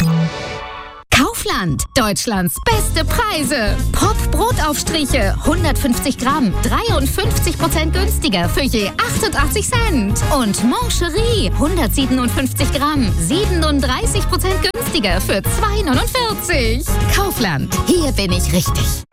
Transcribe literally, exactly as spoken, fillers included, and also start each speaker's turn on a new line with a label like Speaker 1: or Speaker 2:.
Speaker 1: Kaufland, Deutschlands beste Preise. Pop-Brotaufstriche, hundertfünfzig Gramm, dreiundfünfzig Prozent günstiger für je achtundachtzig Cent. Und Mancherie, hundertsiebenundfünfzig Gramm, siebenunddreißig Prozent günstiger für zwei neunundvierzig. Kaufland, hier bin ich richtig.